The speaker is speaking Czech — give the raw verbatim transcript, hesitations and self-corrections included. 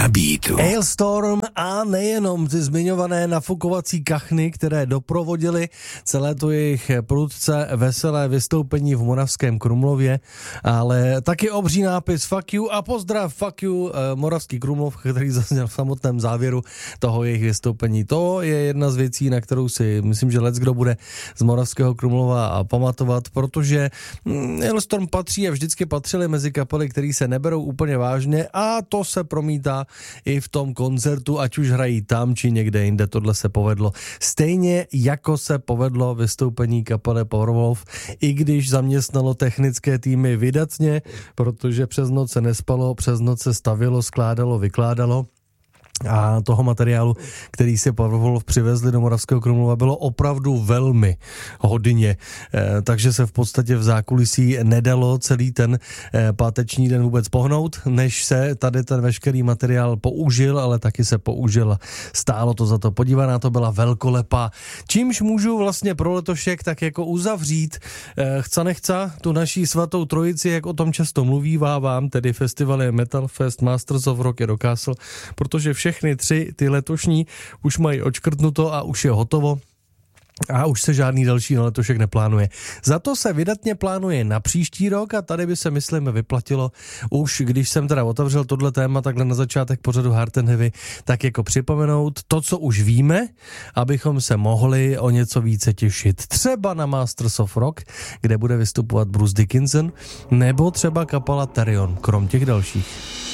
na beatu. Hailstorm a nejenom ty zmiňované nafukovací kachny, které doprovodily celé to jejich prudce veselé vystoupení v Moravském Krumlově, ale taky obří nápis Fuck you a pozdrav Fuck you Moravský Krumlov, který zazněl v samotném závěru toho jejich vystoupení. To je jedna z věcí, na kterou si myslím, že leckdo bude z Moravského Krumlova pamatovat, protože Hailstorm patří a vždycky patřili mezi kapely, který se neberou úplně vážně, a to se promítá i v tom koncertu, ať už hrají tam, či někde jinde. Tohle se povedlo. Stejně jako se povedlo vystoupení kapely Powerwolf, i když zaměstnalo technické týmy vydatně, protože přes noc se nespalo, přes noc se stavilo, skládalo, vykládalo. A toho materiálu, který si Powerwolf přivezli do Moravského Krumlova, bylo opravdu velmi hodně. E, takže se v podstatě v zákulisí nedalo celý ten e, páteční den vůbec pohnout, než se tady ten veškerý materiál použil, ale taky se použil. Stálo to za to. Podívaná to byla velkolepá. Čímž můžu vlastně pro letošek tak jako uzavřít e, chca nechca tu naší svatou trojici, jak o tom často mluvívá vám, tedy festivaly Metal Fest, Masters of Rock, Edo Castle, protože všechny tři ty letošní už mají odškrtnuto a už je hotovo. A už se žádný další na letošek neplánuje. Za to se vydatně plánuje na příští rok a tady by se, myslím, vyplatilo už, když jsem teda otevřel tohle téma takhle na začátek pořadu Hard and Heavy, tak jako připomenout to, co už víme, abychom se mohli o něco více těšit. Třeba na Masters of Rock, kde bude vystupovat Bruce Dickinson, nebo třeba kapela Therion, krom těch dalších.